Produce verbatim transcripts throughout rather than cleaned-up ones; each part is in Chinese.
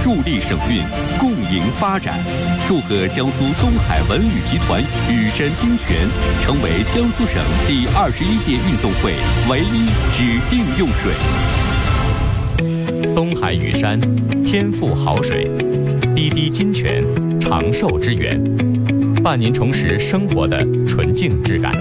助力省运，共赢发展。祝贺江苏东海文旅集团雨山金泉成为江苏省第二十一届运动会唯一指定用水。 东海雨山，天赋好水，滴滴金泉，长寿之源，伴您重拾生活的纯净质感。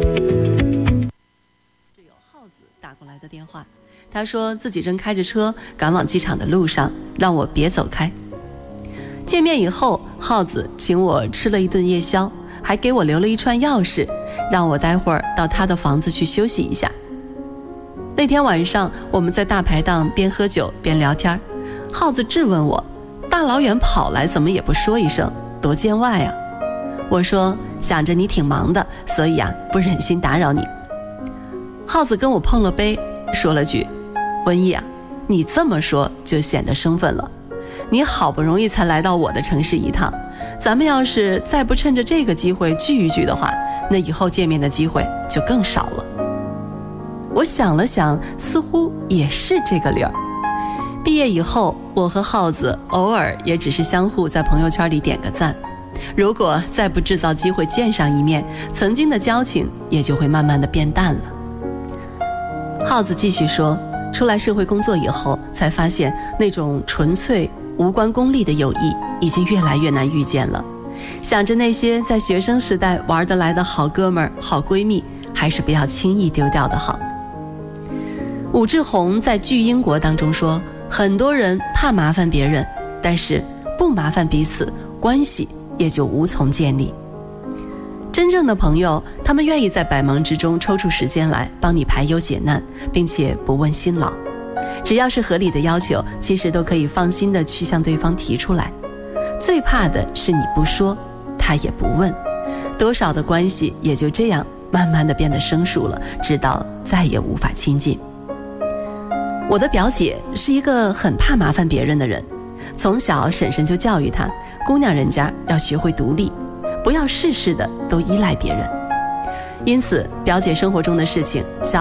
这有耗子打过来的电话，他说自己正开着车赶往机场的路上，让我别走开。见面以后，耗子请我吃了一顿夜宵，还给我留了一串钥匙，让我待会儿到他的房子去休息一下。那天晚上，我们在大排档边喝酒边聊天，耗子质问我，大老远跑来怎么也不说一声，多见外啊。我说想着你挺忙的，所以啊不忍心打扰你。耗子跟我碰了杯，说了句，文艺啊，你这么说就显得生分了，你好不容易才来到我的城市一趟，咱们要是再不趁着这个机会聚一聚的话，那以后见面的机会就更少了。我想了想，似乎也是这个理儿。毕业以后，我和耗子偶尔也只是相互在朋友圈里点个赞，如果再不制造机会见上一面，曾经的交情也就会慢慢的变淡了。耗子继续说，出来社会工作以后，才发现那种纯粹无关功利的友谊已经越来越难遇见了。想着那些在学生时代玩得来的好哥们儿、好闺蜜，还是不要轻易丢掉的好。武志红在《巨婴国》当中说，很多人怕麻烦别人，但是不麻烦彼此，关系也就无从建立。真正的朋友，他们愿意在百忙之中抽出时间来帮你排忧解难，并且不问辛劳。只要是合理的要求，其实都可以放心的去向对方提出来。最怕的是你不说，他也不问，多少的关系也就这样慢慢的变得生疏了，直到再也无法亲近。我的表姐是一个很怕麻烦别人的人，从小婶婶就教育她，姑娘人家要学会独立，不要事事的都依赖别人。因此表姐生活中的事情，小